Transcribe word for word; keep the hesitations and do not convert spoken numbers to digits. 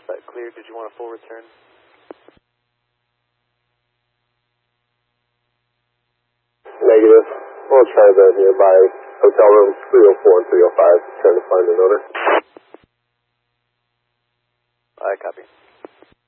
site cleared. Did you want a full return? Negative. We'll try the nearby hotel rooms three oh four and three oh five, trying to find an owner. I copy.